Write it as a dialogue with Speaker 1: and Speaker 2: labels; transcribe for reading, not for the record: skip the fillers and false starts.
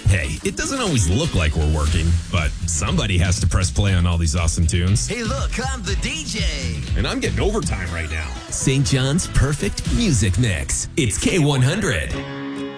Speaker 1: Hey, it doesn't always look like we're working, but somebody has to press play on all these awesome tunes.
Speaker 2: Hey, look, I'm the DJ.
Speaker 1: And I'm getting overtime right now.
Speaker 3: St. John's Perfect Music Mix. It's K100.